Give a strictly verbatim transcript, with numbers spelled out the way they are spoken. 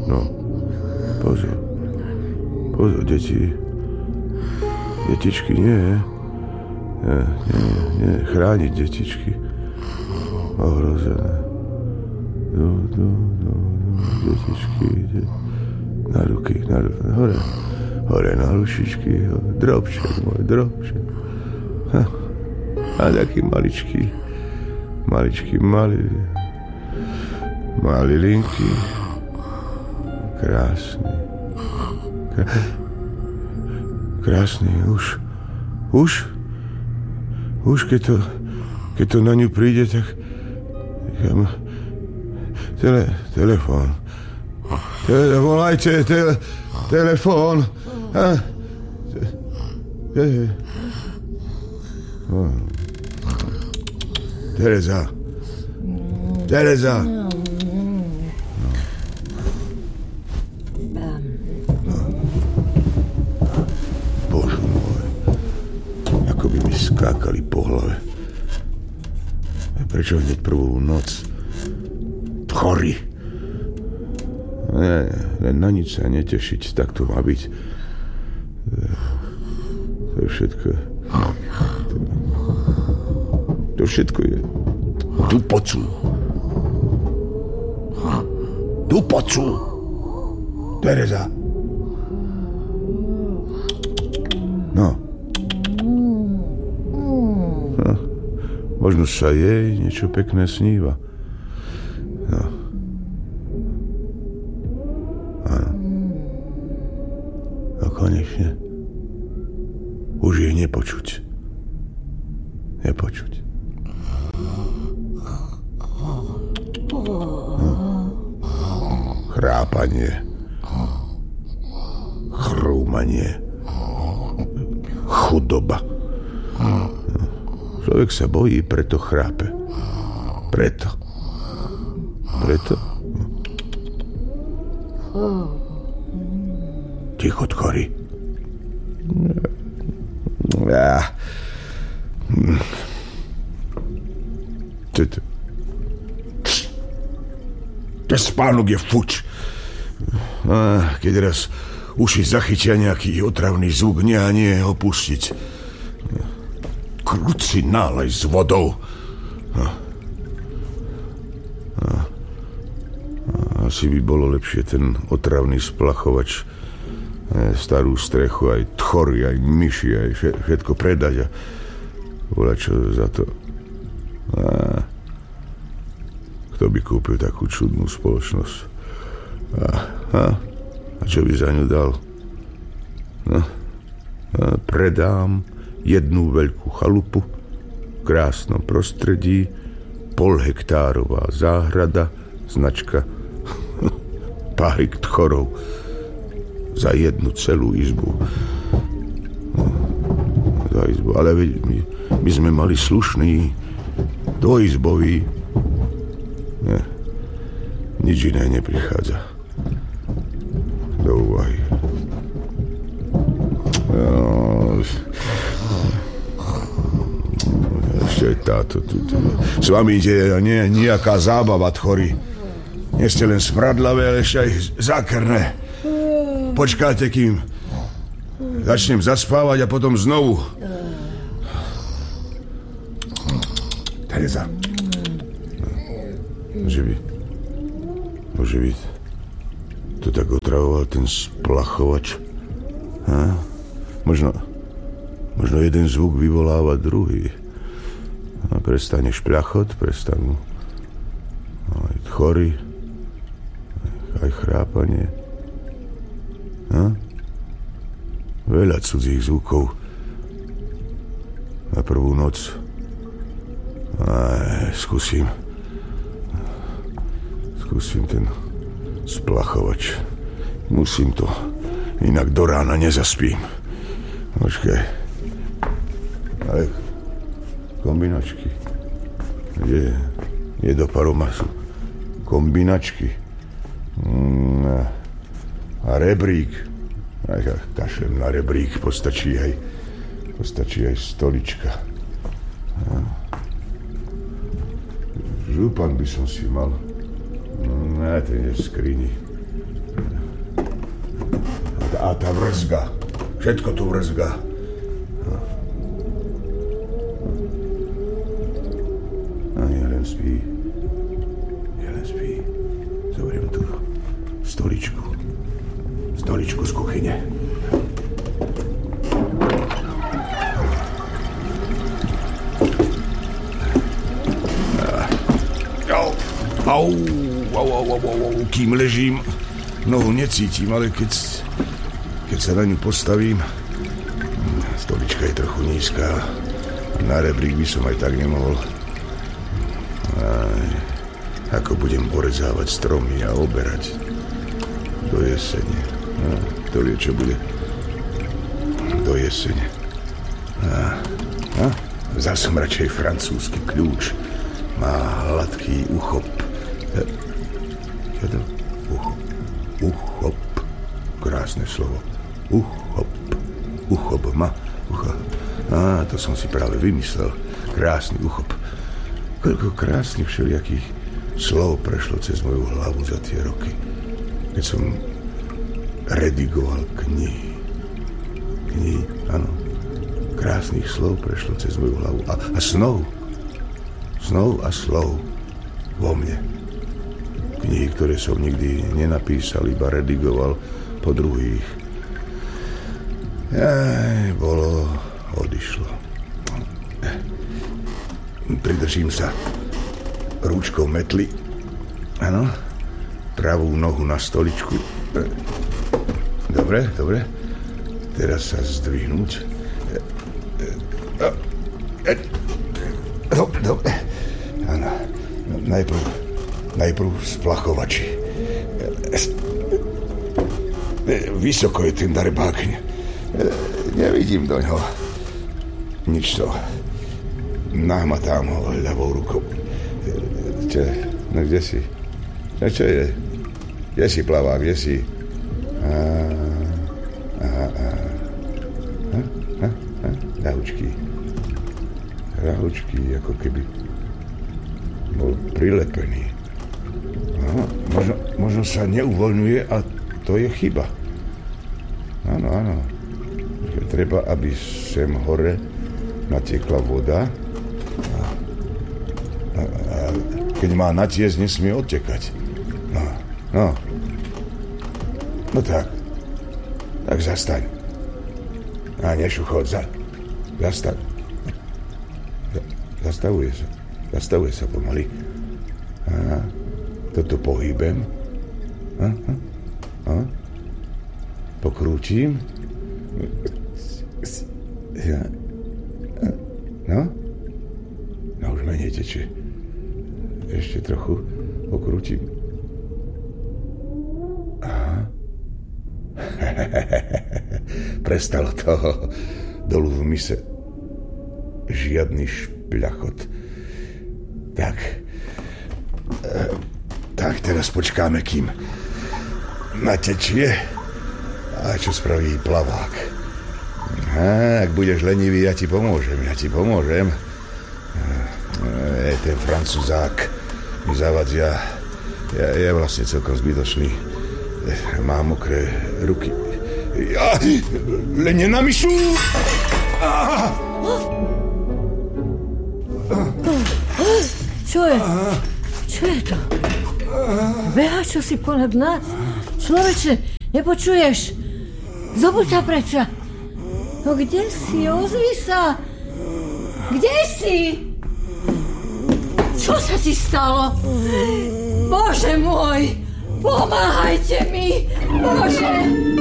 No, pozor. Pozor, deti. Detičky, nie. Nie, nie, nie. Chrániť detičky. Ohrozené. Do, do, do, do, detičky. De... Na ruky, na ruky. Hore. Hore na rušičky. Drobček môj, drobček. Ha. A taký maličký. Maličký, malý. Malý linky. Krásny. Krásny, už, už, už keď to, keď to na ňu príde, tak tele, telefón, tele, volajte, tele, telefón, a, te, te, oh. Tereza, Tereza. Skákali po hlave. Prečo hneď prvú noc? Tchory. Nie, len na nič sa netešiť. Tak to má byť. To je všetko. To všetko je tu pocu. Tu pocu. Tereza. No. Možno sa jej niečo pekné sníva. No. Áno. A konečne už jej nepočuť. Nepočuť. No. Chrápanie. Chrúmanie. Chudoba. Človek sa bojí, preto chrápe. Preto. Preto. Ticho, tchory. Ja. Čo to? Ten spánok je fuč. Keď raz uši zachytia nejaký otravný zvuk, nie a nie ho pustiť. Kruci nálej s vodou. A, a, a asi by bolo lepšie ten otravný splachovač, starú strechu, aj tchory, aj myši, aj všetko predať a volať čo za to. A, kto by kúpil takú čudnú spoločnosť? A, a, a čo by za ňu dal? No, a predám jednu veľkú chalupu v krásnom prostredí, polhektárová záhrada, značka Párik tchorov za jednu celú izbu. Za izbu. Ale my, my sme mali slušný dvojizbový. Ne, nič iné neprichádza do úvahy. No, ešte táto tu, tu. S vami ide nie, nejaká zábava, tchory. Nie ste len smradlavé, ale ešte aj zákerné. Počkáte, kým začnem zaspávať a potom znovu. Tereza. Môže byť. Môže byť. To tak otravoval ten splachovač. Ha? Možno, možno jeden zvuk vyvoláva druhý. A prestane špľachot, prestanú aj tchory, aj chrápanie. Ha? Veľa cudzích zvukov na prvú noc. Aj, skúsim. Skúsim ten splachovač. Musím to, inak do rána nezaspím. Počkaj. Ale kombinačky. Kde je do paromasu? Kombinačky. Mm, a rebrík. Aj, kašlem na rebrík. Postačí aj, postačí aj stolička. Župan by som si mal. Ne, ten je v skrini. A tá vrzga. Všetko tu vrzga. No. A Jelen spí. Jelen spí. Zoberiem tu stoličku. Stoličku z kuchyne. Au, au, au, au, au, kým ležím, nohu necítim, ale keď, keď sa na ňu postavím, stolička je trochu nízka, na rebrík by som aj tak nemohol. Aj, ako budem porezávať stromy a oberať do jesene. No, to vie, čo bude do jesene. A, a, vzal som radšej francúzsky kľúč. Má hladký uchop. Čo to? Uchop. Uchop. Krásne slovo. Uchop. Uchop. Ma. Uchop. Á, to som si práve vymyslel. Krásny uchop. Koľko krásnych všelijakých slov prešlo cez moju hlavu za tie roky, keď som redigoval knihy. Knihy, áno. Krásnych slov prešlo cez moju hlavu. A, a snov. Snov a slov vo mne. Knihy, ktoré som nikdy nenapísal, iba redigoval po druhých. Aj, bolo, odišlo. Pridržím sa rúčkou metly. Áno, pravú nohu na stoličku. Dobre, dobre. Teraz sa zdvihnúť. Dobre, dobre. Áno, najprv, najprv splachovači. Vysoko je ten darebák. Nevidím do ňoho. Nič to. Nahmatám ho ľavou rukou. Čo? No kde si? No čo je? Kde si, plavák? Kde si? Á, á, á. Á, á, á. Ľahučký. Ľahučký, ako keby bol prilepený. Á, možno, možno sa neuvoľňuje a to je chyba. Áno, áno. Treba, aby sem hore natiekla voda. A, a keď má natiesť, nesmie odtekať. No, no. No tak. Tak zastaň. A nešuchod, za, zastaň. Zastavuje sa. Zastavuje sa pomaly. A toto pohybem. A, a, a. Pokrútim. Ja. No? No už menej teče. Ešte trochu pokrútim. Aha. Prestalo to. Dolu v mise. Žiadny špľachot. Tak. E, tak teraz počkáme, kým natečie. A čo spraví plavák? A, ak budeš lenivý, ja ti pomôžem, ja ti pomôžem. E, ten francúzák mi zavadzia. Ja, je vlastne celkom zbytočný. Má mokré ruky. Ja, len nenamyslú! Čo je? Čo je to? Beha, čo si ponad nás? Človeče, nepočuješ? Zobuď sa preča. No kde si? Ozvi sa. Kde si? Čo sa ti stalo? Bože môj, pomáhajte mi. Bože.